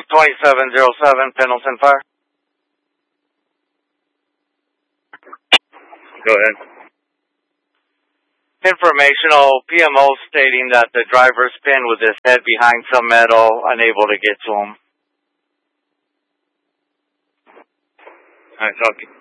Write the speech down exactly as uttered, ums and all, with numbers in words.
twenty-seven oh seven, Pendleton Fire. Go ahead. Informational P M O stating that the driver spin with his head behind some metal, unable to get to him. Alright, talk to you.